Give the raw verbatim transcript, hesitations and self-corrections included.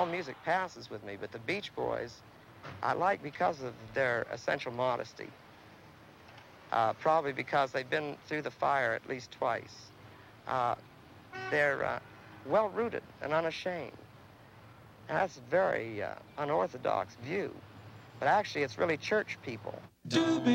all music passes with me, but the Beach Boys I like because of their essential modesty. Uh, probably because they've been through the fire at least twice. Uh, they're uh, well-rooted and unashamed. And that's a very uh, unorthodox view. But actually, it's really church people.